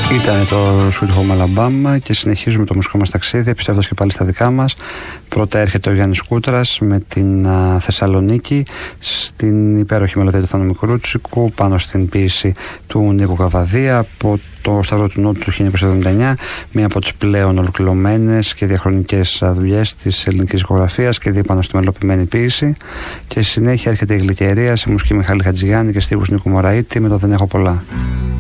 Ήταν το Sweet Home Alabama και συνεχίζουμε το μουσικό μας ταξίδι, επιστρέφοντας και πάλι στα δικά μας. Πρώτα έρχεται ο Γιάννης Κούτρας με την Θεσσαλονίκη, στην υπέροχη μελωδία του Θάνου Μικρούτσικου, πάνω στην ποίηση του Νίκου Καβαδία, από το Σταυρό του Νότου του 1979, μία από τις πλέον ολοκληρωμένες και διαχρονικές δουλειές της ελληνικής δισκογραφίας και πάνω στη μελοποιημένη ποίηση. Και στη συνέχεια έρχεται η Γλυκερία σε μουσική Μιχάλη Χατζηγιάννη και στίχους Νίκου Μωραΐτη με το Δεν έχω πολλά.